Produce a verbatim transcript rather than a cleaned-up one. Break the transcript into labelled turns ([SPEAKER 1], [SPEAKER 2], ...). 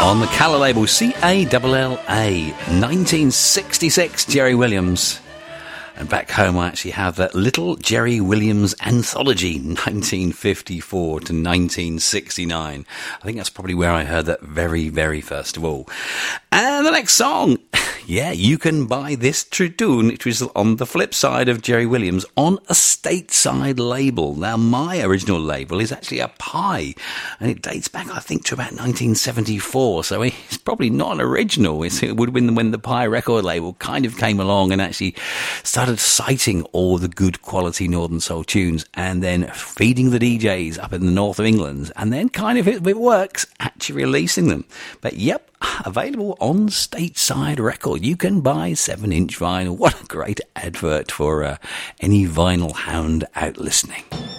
[SPEAKER 1] On the Calla label, C A L L A, nineteen sixty-six, Jerry Williams. And back home I actually have that Little Jerry Williams Anthology, nineteen fifty-four to nineteen sixty-nine. I think that's probably where I heard that very, very first of all. And the next song, yeah, you can buy this tune, which was on the flip side of Jerry Williams, on a stateside label. Now, my original label is actually a Pie, and it dates back, I think, to about nineteen seventy-four, so it's probably not an original. It's, it would have been when the Pie record label kind of came along and actually started citing all the good quality Northern Soul tunes and then feeding the D Js up in the north of England, and then kind of, if it works, actually releasing them. But yep, available on stateside record. You can buy seven inch vinyl. What a great advert for uh, any vinyl hound out listening.